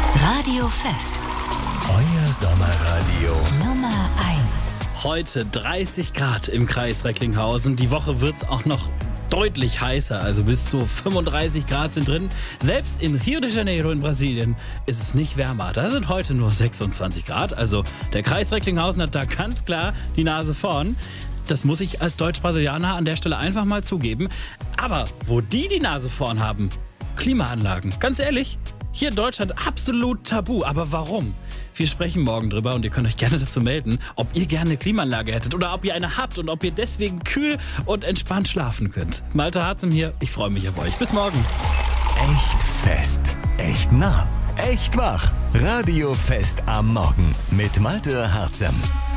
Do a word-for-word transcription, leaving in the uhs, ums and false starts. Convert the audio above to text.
Radio Fest. Euer Sommerradio Nummer eins. Heute dreißig Grad im Kreis Recklinghausen. Die Woche wird's auch noch deutlich heißer, also bis zu fünfunddreißig Grad sind drin. Selbst in Rio de Janeiro in Brasilien ist es nicht wärmer. Da sind heute nur sechsundzwanzig Grad. Also der Kreis Recklinghausen hat da ganz klar die Nase vorn. Das muss ich als Deutsch-Brasilianer an der Stelle einfach mal zugeben. Aber wo die die Nase vorn haben, Klimaanlagen. Ganz ehrlich, hier in Deutschland absolut tabu. Aber warum? Wir sprechen morgen drüber und ihr könnt euch gerne dazu melden, ob ihr gerne eine Klimaanlage hättet oder ob ihr eine habt und ob ihr deswegen kühl und entspannt schlafen könnt. Malte Harzem hier, ich freue mich auf euch. Bis morgen. echt fest, echt nah, echt wach. Radio Fest am Morgen mit Malte Harzem.